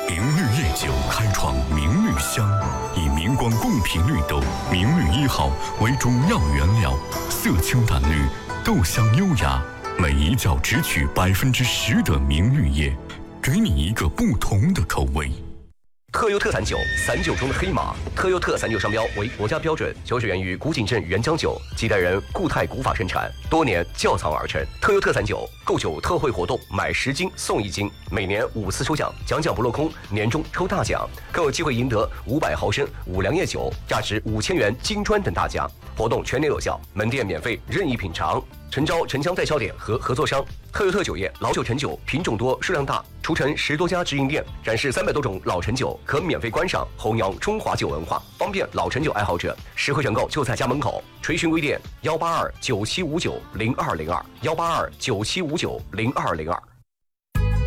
明绿夜酒开创明绿香，以明光贡品绿豆明绿1号为主要原料，色清淡绿，豆香优雅，每一窖只取10%的明绿叶，给你一个不同的口味。 特优特散酒，散酒中的黑马。特优特散酒商标为国家标准，酒水源于古井镇原浆酒，几代人固态古法生产，多年窖藏而成。特优特散酒购酒特惠活动，买10斤送1斤，每年5次抽奖，奖不落空，年终抽大奖，更有机会赢得500毫升五粮液酒，价值5000元金砖等大奖。活动全年有效，门店免费任意品尝。诚招城乡代销点和合作商。特优特酒业老酒陈酒品种多数量大，除城10多家直营店，展示300多种老陈酒，可免费观赏，弘扬中华酒文化，方便老陈酒爱好者实惠选购就在家门口。垂询微店18297590202，18297590202。